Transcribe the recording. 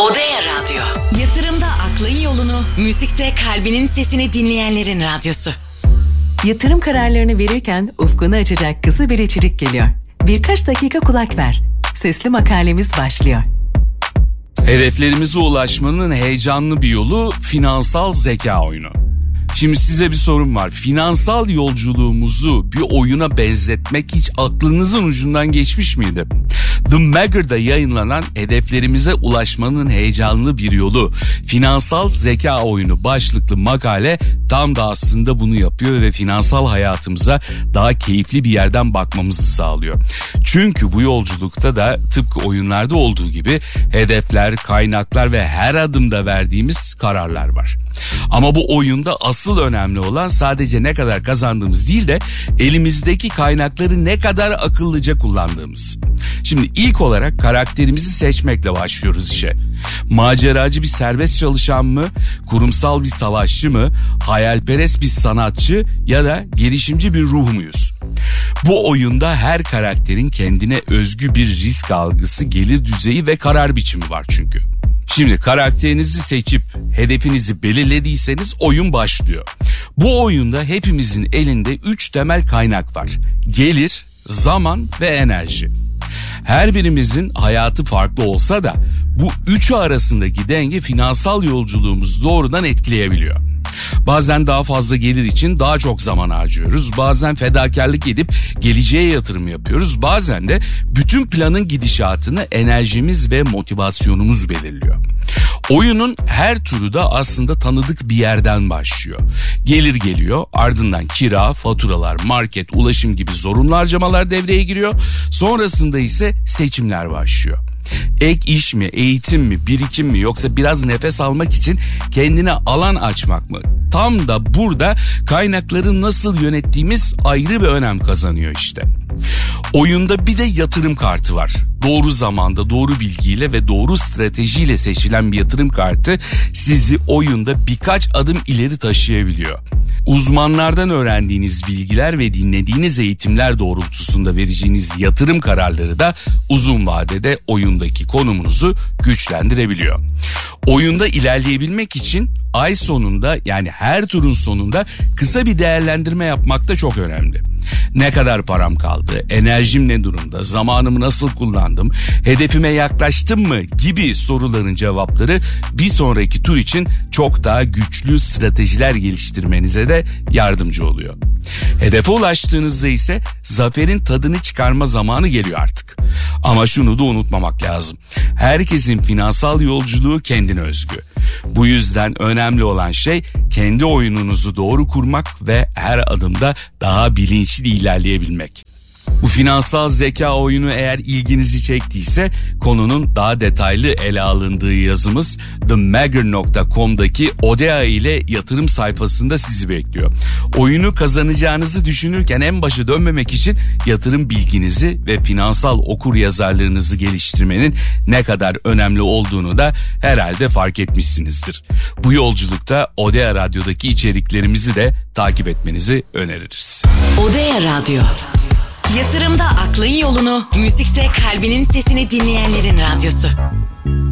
Odea Radyo. Yatırımda aklın yolunu, müzikte kalbinin sesini dinleyenlerin radyosu. Yatırım kararlarını verirken ufkunu açacak kısa bir içerik geliyor. Birkaç dakika kulak ver. Sesli makalemiz başlıyor. Hedeflerimize ulaşmanın heyecanlı bir yolu finansal zeka oyunu. Şimdi size bir sorum var. Finansal yolculuğumuzu bir oyuna benzetmek hiç aklınızın ucundan geçmiş miydi? The Magger'da yayınlanan hedeflerimize ulaşmanın heyecanlı bir yolu, finansal zeka oyunu başlıklı makale tam da aslında bunu yapıyor ve finansal hayatımıza daha keyifli bir yerden bakmamızı sağlıyor. Çünkü bu yolculukta da tıpkı oyunlarda olduğu gibi hedefler, kaynaklar ve her adımda verdiğimiz kararlar var. Ama bu oyunda asıl önemli olan sadece ne kadar kazandığımız değil de elimizdeki kaynakları ne kadar akıllıca kullandığımız. Şimdi ilk olarak karakterimizi seçmekle başlıyoruz işe. Maceracı bir serbest çalışan mı, kurumsal bir savaşçı mı, hayalperest bir sanatçı ya da girişimci bir ruh muyuz? Bu oyunda her karakterin kendine özgü bir risk algısı, gelir düzeyi ve karar biçimi var çünkü. Şimdi karakterinizi seçip hedefinizi belirlediyseniz oyun başlıyor. Bu oyunda hepimizin elinde 3 temel kaynak var. Gelir, zaman ve enerji. Her birimizin hayatı farklı olsa da bu üçü arasındaki denge finansal yolculuğumuzu doğrudan etkileyebiliyor. Bazen daha fazla gelir için daha çok zaman harcıyoruz. Bazen fedakarlık edip geleceğe yatırım yapıyoruz. Bazen de bütün planın gidişatını enerjimiz ve motivasyonumuz belirliyor. Oyunun her turu da aslında tanıdık bir yerden başlıyor. Gelir geliyor, ardından kira, faturalar, market, ulaşım gibi zorunlu harcamalar devreye giriyor. Sonrasında ise seçimler başlıyor. Ek iş mi, eğitim mi, birikim mi yoksa biraz nefes almak için kendine alan açmak mı? Tam da burada kaynakları nasıl yönettiğimiz ayrı bir önem kazanıyor işte. Oyunda bir de yatırım kartı var. Doğru zamanda, doğru bilgiyle ve doğru stratejiyle seçilen bir yatırım kartı sizi oyunda birkaç adım ileri taşıyabiliyor. Uzmanlardan öğrendiğiniz bilgiler ve dinlediğiniz eğitimler doğrultusunda vereceğiniz yatırım kararları da uzun vadede oyundaki konumunuzu güçlendirebiliyor. Oyunda ilerleyebilmek için ay sonunda, yani her turun sonunda kısa bir değerlendirme yapmak da çok önemli. Ne kadar param kaldı, enerjim ne durumda, zamanımı nasıl kullandım, hedefime yaklaştım mı gibi soruların cevapları bir sonraki tur için çok daha güçlü stratejiler geliştirmenize de yardımcı oluyor. Hedefe ulaştığınızda ise zaferin tadını çıkarma zamanı geliyor artık. Ama şunu da unutmamak lazım. Herkesin finansal yolculuğu kendine özgü. Bu yüzden önemli olan şey kendi oyununuzu doğru kurmak ve her adımda daha bilinçli ilerleyebilmek. Bu finansal zeka oyunu eğer ilginizi çektiyse konunun daha detaylı ele alındığı yazımız themagger.com'daki Odea ile yatırım sayfasında sizi bekliyor. Oyunu kazanacağınızı düşünürken en başa dönmemek için yatırım bilginizi ve finansal okuryazarlığınızı geliştirmenin ne kadar önemli olduğunu da herhalde fark etmişsinizdir. Bu yolculukta Odea Radyo'daki içeriklerimizi de takip etmenizi öneririz. Odea Radyo. Yatırımda aklın yolunu, müzikte kalbinin sesini dinleyenlerin radyosu.